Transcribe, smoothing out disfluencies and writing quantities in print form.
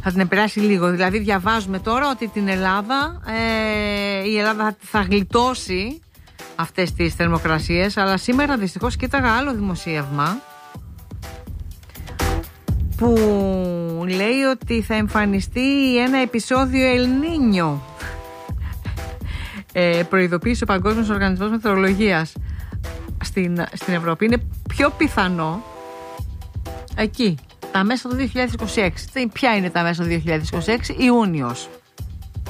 θα την επηρεάσει λίγο. Δηλαδή διαβάζουμε τώρα ότι η Ελλάδα θα γλιτώσει αυτές τις θερμοκρασίες, αλλά σήμερα δυστυχώς κοίταγα άλλο δημοσίευμα που λέει ότι θα εμφανιστεί ένα επεισόδιο Ελνίνιο. Προειδοποίησε ο Παγκόσμιος Οργανισμός Μετεωρολογίας στην Ευρώπη. Είναι πιο πιθανό εκεί τα μέσα του 2026. Ποια είναι τα μέσα του 2026? Ιούνιος.